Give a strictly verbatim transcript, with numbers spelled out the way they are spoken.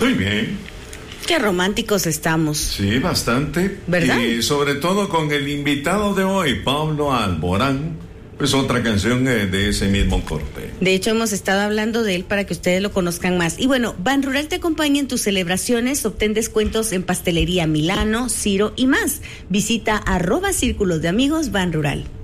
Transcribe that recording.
Estoy bien. Qué románticos estamos. Sí, bastante. ¿Verdad? Y sobre todo con el invitado de hoy, Pablo Alborán. Pues otra canción eh, de ese mismo corte. De hecho, hemos estado hablando de él para que ustedes lo conozcan más. Y bueno, Banrural te acompaña en tus celebraciones. Obtén descuentos en Pastelería Milano, Ciro y más. Visita arroba Círculos de Amigos Banrural.